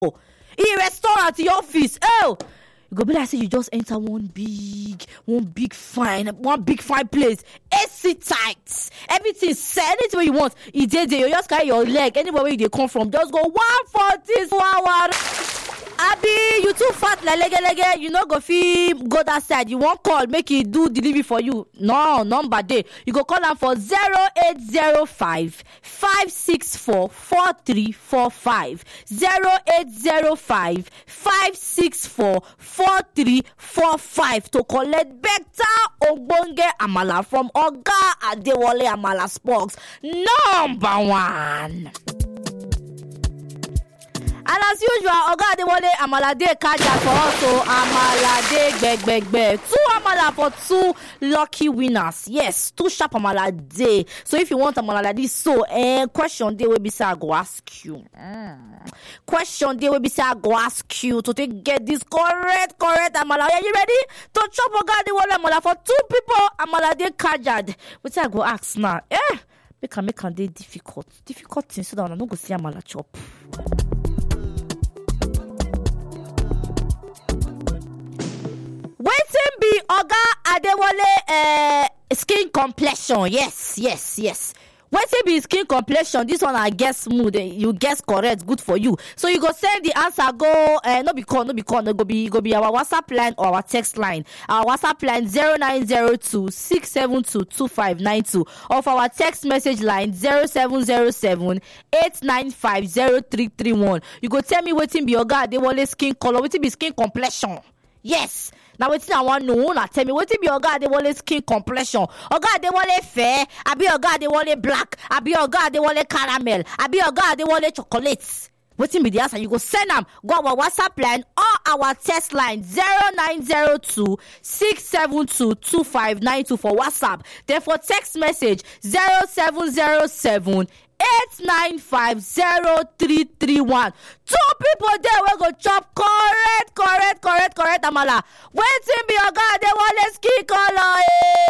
in restaurant, in office. Oh, you go be like say you just enter one big fine place. AC tight, everything set. Anything you want, you just carry your leg anywhere where you come from. Just go 140 hour. Abi, you too fat like lege. You no go fit go that side. You won't call, make it do delivery for you. No, number day. You go call them for 0805 564 4345. 0805 564 4345 to collect better ogbonge amala from Oga Adewale Amala Spox. Number 1. And as usual, Oga Adewale Amala Dey catch for us. So Amala Dey gbegbe. 2 Amala for 2 lucky winners. Yes, 2 sharp Amala Dey. So if you want Amala like this, so question day will be say I go ask you. Question day will be say I go ask you to get this correct Amala. Are you ready to chop Oga Adewale Amala for 2 people? Amala Dey catch. What I go ask now? Make am dey difficult things so that I no go see Amala chop. Wetin be Oga Adewale skin complexion? Yes. Wetin be skin complexion? This one I guess smooth. You guess correct. Good for you. So you go send the answer. Go no be call. No go be our WhatsApp line or our text line. Our WhatsApp line 0902 672 2592 or for our text message line 0707 895 0331. You go tell me wetin be Oga Adewale skin color. Wetin be skin complexion? Yes. Now wetin I want know, na tell me wetin be Oga Adewale skin complexion. Oga Adewale fair, abi Oga Adewale black, abi Oga Adewale caramel, abi Oga Adewale chocolate. Wetin be the answer? You go send them. Go our WhatsApp line or our text line 0902 672 2592 for WhatsApp. Then for text message 0707 895 0331. 2 people there will go chop correct Amala. Waiting be Oga Adewale skin color.